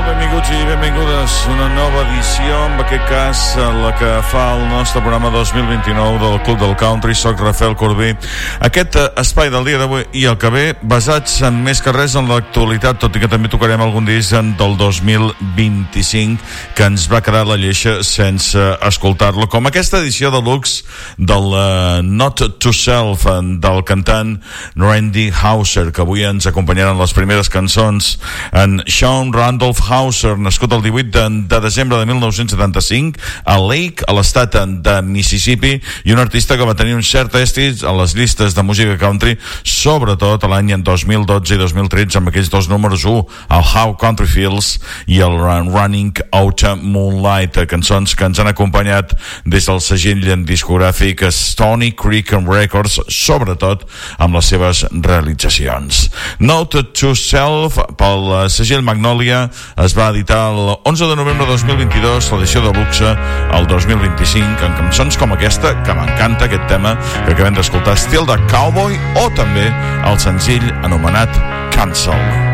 Benvinguts i benvingudes a una nova edició, en aquest cas la que fa el nostre programa 2029 del Club del Country. Soc Rafael Corbí. Aquest espai del dia d'avui i el que ve, basats en més que res en l'actualitat, tot i que també tocarem algun disc del 2025 que ens va quedar la lleixa sense escoltar-lo, com aquesta edició de luxe del Not to Self del cantant Randy Houser, que avui ens acompanyaran les primeres cançons. En Sean Randolph Houser, nascut el 18 de desembre de 1975 a Lake, a l'estat de Mississippi, i un artista que va tenir un cert èxit a les llistes de música country, sobretot l'any 2012 i 2013 amb aquells dos números 1, el How Country Feels i el Running Out Moonlight, cançons que ens han acompanyat des del segell discogràfic Stony Creek Records, sobretot amb les seves realitzacions. Note to Self pel segell Magnolia es va editar el 11 de novembre de 2022, l'edició de luxe el 2025, amb cançons com aquesta, que m'encanta aquest tema que acabem d'escoltar, estil de Cowboy, o també el senzill anomenat Cancel.